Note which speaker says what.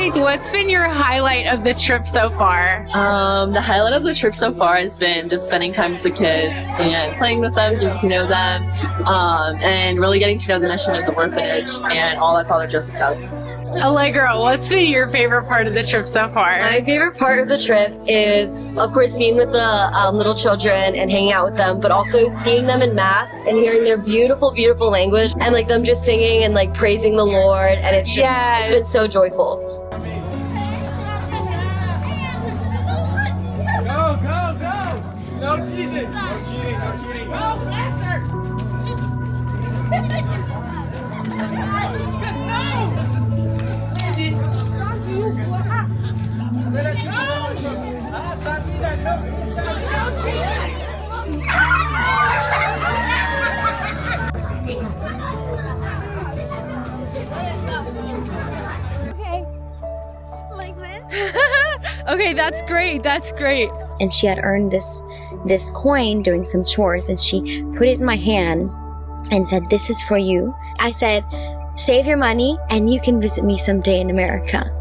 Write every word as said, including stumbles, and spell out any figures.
Speaker 1: great. What's been your highlight of the trip so far?
Speaker 2: Um, the highlight of the trip so far has been just spending time with the kids and playing with them, getting to know them, um, and really getting to know the mission of the orphanage and all that Father Joseph does.
Speaker 1: Allegra, what's been your favorite part of the trip so far?
Speaker 3: My favorite part of the trip is, of course, being with the um, little children and hanging out with them, but also seeing them in Mass and hearing their beautiful, beautiful language and like them just singing and like praising the Lord, and it's just,
Speaker 1: Yes.
Speaker 3: it's been so joyful.
Speaker 4: Go, go, go! No cheating! No cheating, no cheating! Go, faster! Just no!
Speaker 5: Okay, like this.
Speaker 1: Okay, that's great. That's great.
Speaker 5: And she had earned this this coin doing some chores, and she put it in my hand and said, "This is for you." I said, "Save your money and you can visit me someday in America."